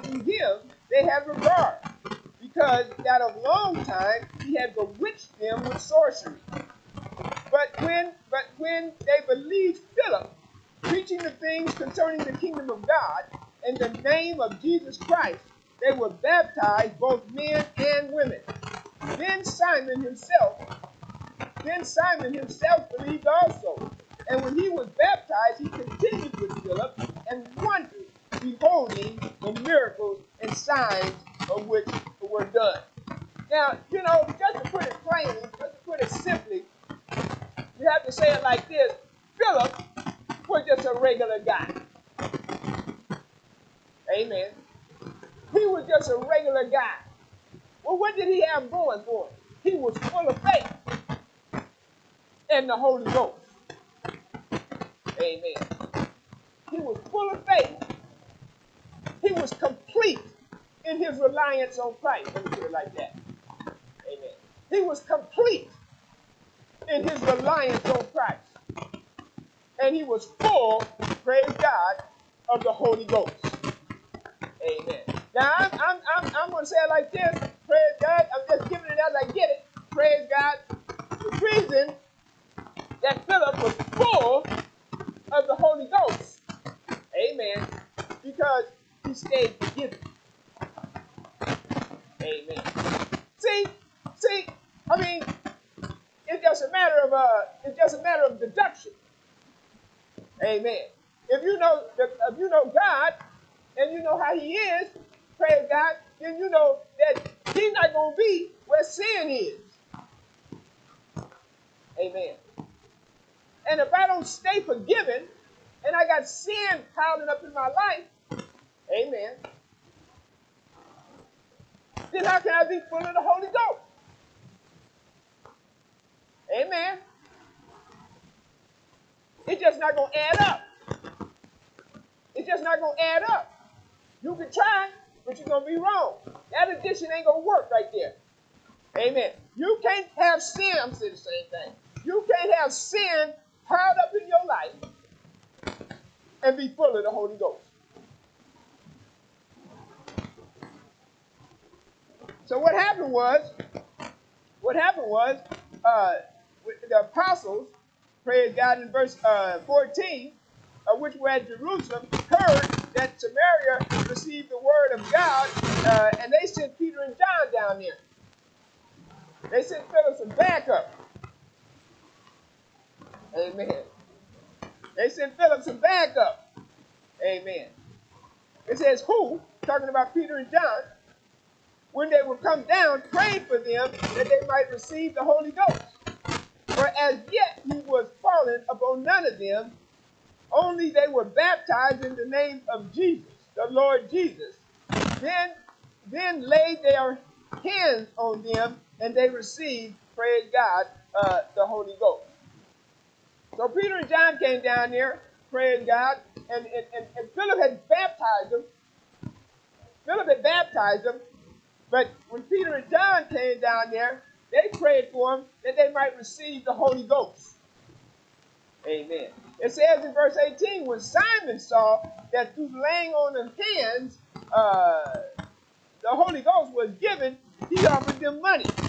to him they had regard, because that of long time he had bewitched them with sorcery. But when they believed Philip, preaching the things concerning the kingdom of God in the name of Jesus Christ, they were baptized, both men and women. Then Simon himself believed also. And when he was baptized, he continued with Philip and wondered, beholding the miracles and signs of which were done. Now, just to put it plainly, just to put it simply, we have to say it like this: Philip was just a regular guy. Amen. He was just a regular guy. Well, what did he have going for him? He was full of faith and the Holy Ghost. Amen. He was full of faith. He was complete in his reliance on Christ. Let me put it like that. Amen. He was complete in his reliance on Christ. And he was full, praise God, of the Holy Ghost. Amen. Now, I'm going to say it like this. Praise God. I'm just giving it as I get it. Praise God. The reason that Philip was full of the Holy Ghost, amen, because he stayed forgiven. Amen. See, I mean, it's just a matter of deduction. Amen. If you know God and you know how He is, praise God, then you know that He's not going to be where sin is. Amen. And if I don't stay forgiven, and I got sin piling up in my life, amen, then how can I be full of the Holy Ghost? Amen. It's just not going to add up. It's just not going to add up. You can try, but you're going to be wrong. That addition ain't going to work right there. Amen. You can't have sin. I'm saying the same thing. You can't have sin piled up in your life and be full of the Holy Ghost. So what happened was the apostles, praise God, in verse 14, which were at Jerusalem, heard that Samaria received the word of God, and they sent Peter and John down there. They sent Philip some backup. Amen. They sent Philip some backup. Amen. It says, who, talking about Peter and John, when they would come down, prayed for them that they might receive the Holy Ghost. For as yet he was fallen upon none of them, only they were baptized in the name of Jesus, the Lord Jesus. Then laid their hands on them, and they received, praise God, the Holy Ghost. So Peter and John came down there, praise God, and Philip had baptized them. But when Peter and John came down there, they prayed for them that they might receive the Holy Ghost. Amen. It says in verse 18, when Simon saw that through laying on of hands, the Holy Ghost was given, he offered them money,